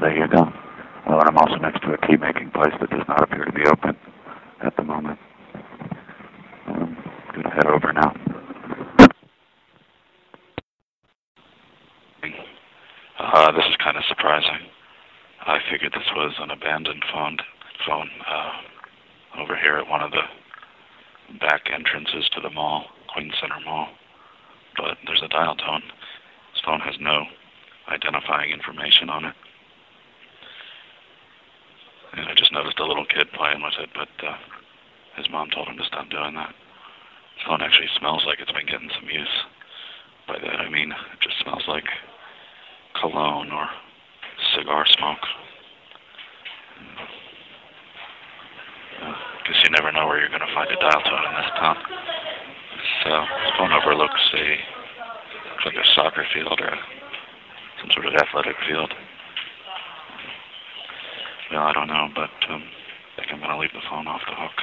there you go. Well, and I'm also next to a key-making place that does not appear to be open at the moment. I'm going to head over now. This is kind of surprising. I figured this was an abandoned phone over here at one of the back entrances to the mall, Queens Center Mall. But there's a dial tone. This phone has no identifying information on it. And I just noticed a little kid playing with it, but his mom told him to stop doing that. This phone actually smells like it's been getting some use. By that I mean it just smells like cologne or cigar smoke. Guess you never know where you're going to find a dial tone in this town. This phone overlooks looks like a soccer field or some sort of athletic field. Well, I don't know, but I think I'm going to leave the phone off the hook.